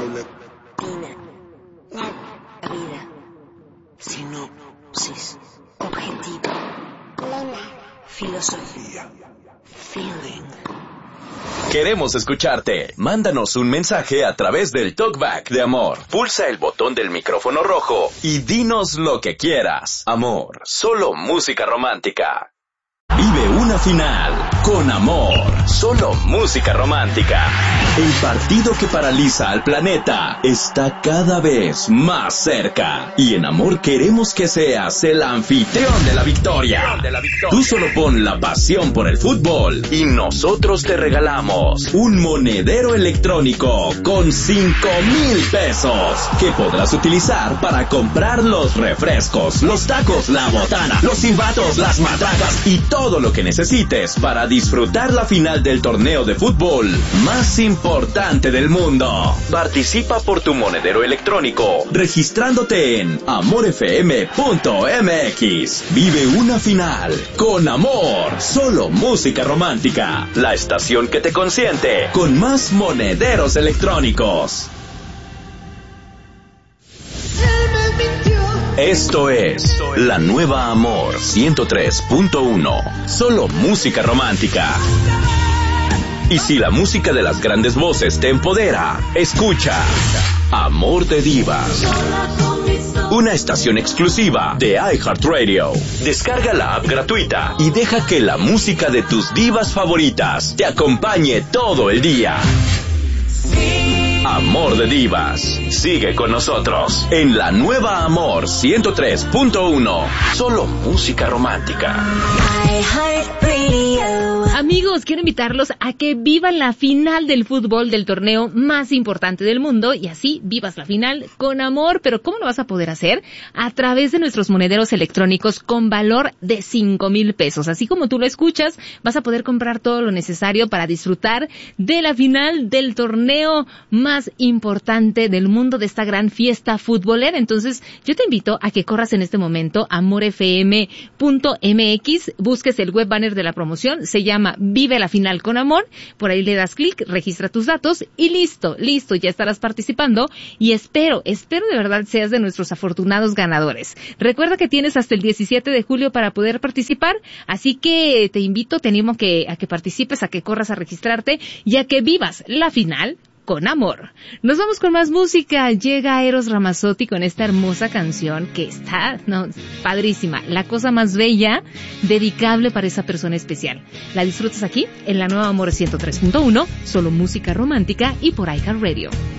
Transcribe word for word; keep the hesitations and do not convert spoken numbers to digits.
Paulatina. La vida. Sinopsis. Objetivo. Lema. Filosofía. Feeling. Queremos escucharte. Mándanos un mensaje a través del Talkback de Amor. Pulsa el botón del micrófono rojo y dinos lo que quieras. Amor, solo música romántica. Vive una final con Amor, solo música romántica. El partido que paraliza al planeta está cada vez más cerca. Y en Amor queremos que seas el anfitrión de la victoria. Tú solo pon la pasión por el fútbol y nosotros te regalamos un monedero electrónico con cinco mil pesos que podrás utilizar para comprar los refrescos, los tacos, la botana, los silbatos, las matracas y todo lo que necesites para disfrutar la final del torneo de fútbol más importante del mundo. Participa por tu monedero electrónico registrándote en amor f m punto m x. Vive una final con Amor, solo música romántica. La estación que te consiente con más monederos electrónicos. Esto es la nueva Amor ciento tres punto uno, solo música romántica. Y si la música de las grandes voces te empodera, escucha Amor de Divas, una estación exclusiva de iHeartRadio. Descarga la app gratuita y deja que la música de tus divas favoritas te acompañe todo el día. Amor de Divas. Sigue con nosotros en la nueva Amor ciento tres punto uno. Solo música romántica. Amigos, quiero invitarlos a que vivan la final del fútbol del torneo más importante del mundo y así vivas la final con Amor. Pero ¿cómo lo vas a poder hacer? A través de nuestros monederos electrónicos con valor de cinco mil pesos. Así como tú lo escuchas, vas a poder comprar todo lo necesario para disfrutar de la final del torneo más importante del mundo, de esta gran fiesta futbolera. Entonces, yo te invito a que corras en este momento a amor f m punto m x, busques el web banner de la promoción, se llama Vive la Final con Amor, por ahí le das clic, registra tus datos y listo, listo, ya estarás participando y espero, espero de verdad seas de nuestros afortunados ganadores. Recuerda que tienes hasta el diecisiete de julio para poder participar, así que te invito, te animo a que, a que participes, a que corras a registrarte y a que vivas la final con Amor. Nos vamos con más música. Llega Eros Ramazzotti con esta hermosa canción que está, no, padrísima. La cosa más bella, dedicable para esa persona especial. La disfrutas aquí en la nueva Amor ciento tres punto uno, solo música romántica y por iHeartRadio.